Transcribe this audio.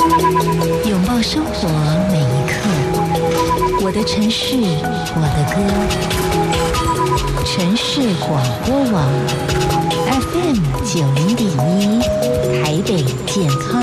拥抱生活每一刻，我的城市，我的歌。城市广播网 FM 90.1，台北健康